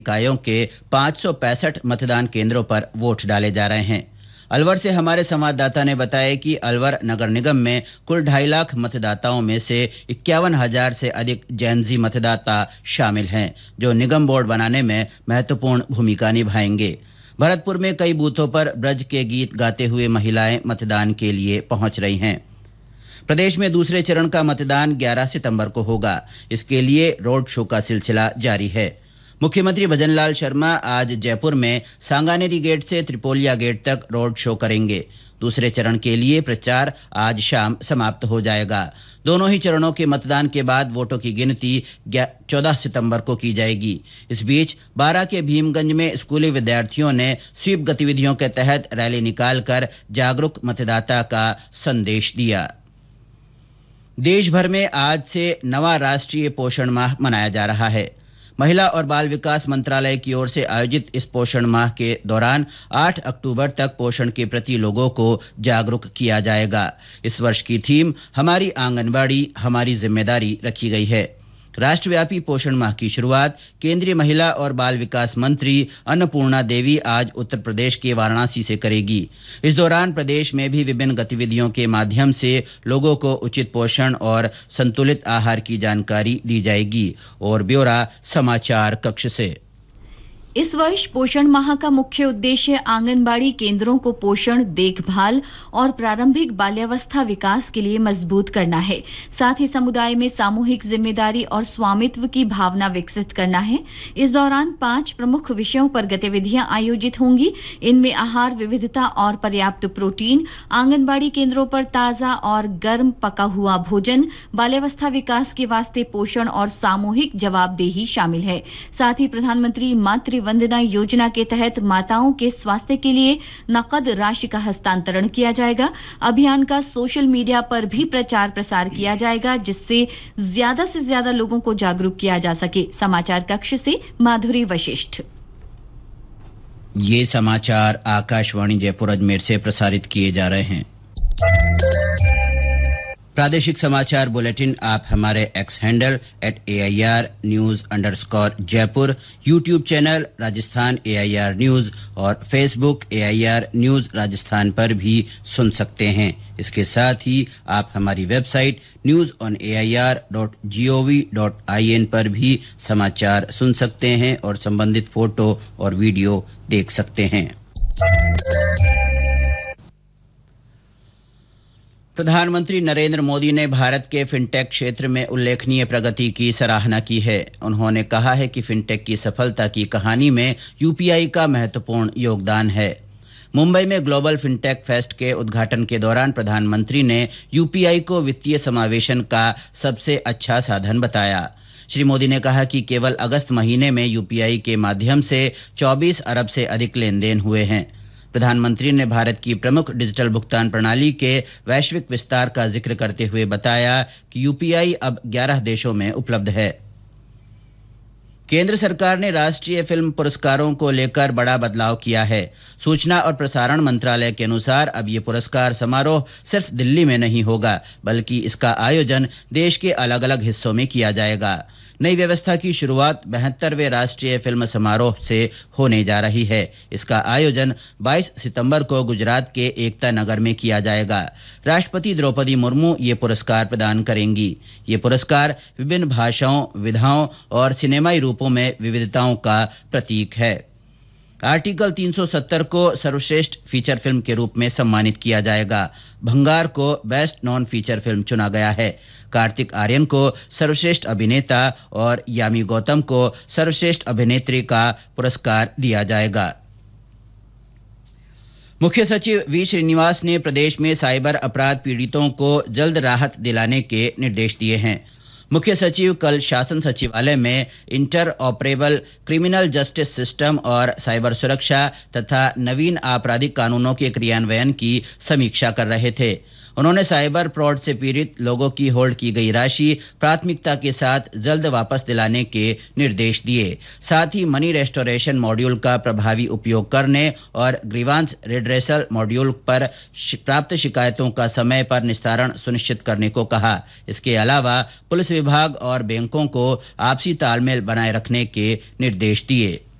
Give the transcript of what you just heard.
निकायों के 565 मतदान केंद्रों पर वोट डाले जा रहे हैं। अलवर से हमारे संवाददाता ने बताया कि अलवर नगर निगम में कुल 2.5 लाख मतदाताओं में से 51,000 से अधिक जेनजी मतदाता शामिल हैं, जो निगम बोर्ड बनाने में महत्वपूर्ण भूमिका निभाएंगे। भरतपुर में कई बूथों पर ब्रज के गीत गाते हुए महिलाएं मतदान के लिए पहुंच रही हैं। प्रदेश में दूसरे चरण का मतदान 11 सितंबर को होगा। इसके लिए रोड शो का सिलसिला जारी है। मुख्यमंत्री भजनलाल शर्मा आज जयपुर में सांगानेरी गेट से त्रिपोलिया गेट तक रोड शो करेंगे। दूसरे चरण के लिए प्रचार आज शाम समाप्त हो जाएगा। दोनों ही चरणों के मतदान के बाद वोटों की गिनती 14 सितंबर को की जाएगी। इस बीच बारां के भीमगंज में स्कूली विद्यार्थियों ने स्वीप गतिविधियों के तहत रैली निकालकर जागरूक मतदाता का संदेश दिया। देश भर में आज से नवा राष्ट्रीय पोषण माह मनाया जा रहा है। महिला और बाल विकास मंत्रालय की ओर से आयोजित इस पोषण माह के दौरान 8 अक्टूबर तक पोषण के प्रति लोगों को जागरूक किया जाएगा। इस वर्ष की थीम हमारी आंगनबाड़ी हमारी जिम्मेदारी रखी गई है। राष्ट्रव्यापी पोषण माह की शुरुआत केंद्रीय महिला और बाल विकास मंत्री अन्नपूर्णा देवी आज उत्तर प्रदेश के वाराणसी से करेगी। इस दौरान प्रदेश में भी विभिन्न गतिविधियों के माध्यम से लोगों को उचित पोषण और संतुलित आहार की जानकारी दी जाएगी। और ब्यौरा समाचार कक्ष से। इस वर्ष पोषण माह का मुख्य उद्देश्य आंगनबाड़ी केंद्रों को पोषण, देखभाल और प्रारंभिक बाल्यावस्था विकास के लिए मजबूत करना है। साथ ही समुदाय में सामूहिक जिम्मेदारी और स्वामित्व की भावना विकसित करना है। इस दौरान 5 प्रमुख विषयों पर गतिविधियां आयोजित होंगी। इनमें आहार विविधता और पर्याप्त प्रोटीन, आंगनबाड़ी केंद्रों पर ताजा और गर्म पका हुआ भोजन, बाल्यावस्था विकास के वास्ते पोषण और सामूहिक जवाबदेही शामिल है। साथ ही प्रधानमंत्री मातृ वंदना योजना के तहत माताओं के स्वास्थ्य के लिए नकद राशि का हस्तांतरण किया जाएगा। अभियान का सोशल मीडिया पर भी प्रचार प्रसार किया जाएगा, जिससे ज्यादा से ज्यादा लोगों को जागरूक किया जा सके। समाचार कक्ष से माधुरी वशिष्ठ। ये समाचार आकाशवाणी जयपुर अजमेर से प्रसारित किए जा रहे हैं। प्रादेशिक समाचार बुलेटिन आप हमारे x handle @AIR_News_Jaipur, YouTube channel Rajasthan AIR news और फेसबुक AIR न्यूज राजस्थान पर भी सुन सकते हैं। इसके साथ ही आप हमारी वेबसाइट newsonair.gov.in पर भी समाचार सुन सकते हैं और संबंधित फोटो और वीडियो देख सकते हैं। प्रधानमंत्री नरेंद्र मोदी ने भारत के फिनटेक क्षेत्र में उल्लेखनीय प्रगति की सराहना की है। उन्होंने कहा है कि फिनटेक की सफलता की कहानी में यूपीआई का महत्वपूर्ण योगदान है। मुंबई में ग्लोबल फिनटेक फेस्ट के उद्घाटन के दौरान प्रधानमंत्री ने यूपीआई को वित्तीय समावेशन का सबसे अच्छा साधन बताया। श्री मोदी ने कहा कि केवल अगस्त महीने में यूपीआई के माध्यम से 24 अरब से अधिक लेन-देन हुए हैं। प्रधानमंत्री ने भारत की प्रमुख डिजिटल भुगतान प्रणाली के वैश्विक विस्तार का जिक्र करते हुए बताया कि यूपीआई अब 11 देशों में उपलब्ध है। केंद्र सरकार ने राष्ट्रीय फिल्म पुरस्कारों को लेकर बड़ा बदलाव किया है। सूचना और प्रसारण मंत्रालय के अनुसार अब ये पुरस्कार समारोह सिर्फ दिल्ली में नहीं होगा, बल्कि इसका आयोजन देश के अलग-अलग हिस्सों में किया जाएगा। नई व्यवस्था की शुरुआत 72वें राष्ट्रीय फिल्म समारोह से होने जा रही है। इसका आयोजन 22 सितंबर को गुजरात के एकता नगर में किया जाएगा। राष्ट्रपति द्रौपदी मुर्मू ये पुरस्कार प्रदान करेंगी। ये पुरस्कार विभिन्न भाषाओं, विधाओं और सिनेमाई रूपों में विविधताओं का प्रतीक है। आर्टिकल 370 को सर्वश्रेष्ठ फीचर फिल्म के रूप में सम्मानित किया जाएगा। भंगार को बेस्ट नॉन फीचर फिल्म चुना गया है। कार्तिक आर्यन को सर्वश्रेष्ठ अभिनेता और यामी गौतम को सर्वश्रेष्ठ अभिनेत्री का पुरस्कार दिया जाएगा। मुख्य सचिव वी श्रीनिवास ने प्रदेश में साइबर अपराध पीड़ितों को जल्द राहत दिलाने के निर्देश दिए हैं। मुख्य सचिव कल शासन सचिवालय में inter operable criminal justice system और साइबर सुरक्षा तथा नवीन आपराधिक कानूनों के क्रियान्वयन की समीक्षा कर रहे थे। उन्होंने साइबर फ्रॉड से पीड़ित लोगों की होल्ड की गई राशि प्राथमिकता के साथ जल्द वापस दिलाने के निर्देश दिए। साथ ही मनी रेस्टोरेशन मॉड्यूल का प्रभावी उपयोग करने और ग्रीवांस रिड्रेसल मॉड्यूल पर प्राप्त शिकायतों का समय पर निस्तारण सुनिश्चित करने को कहा। इसके अलावा पुलिस विभाग और बैंकों को आपसी तालमेल बनाए रखने के निर्देश दिए।